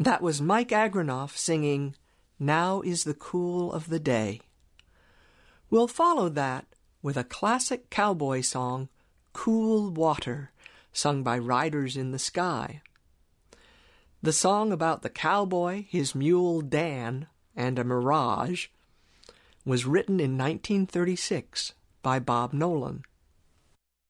That was Mike Agronoff singing Now is the Cool of the Day. We'll follow that with a classic cowboy song, Cool Water, sung by Riders in the Sky. The song about the cowboy, his mule Dan, and a mirage was written in 1936 by Bob Nolan.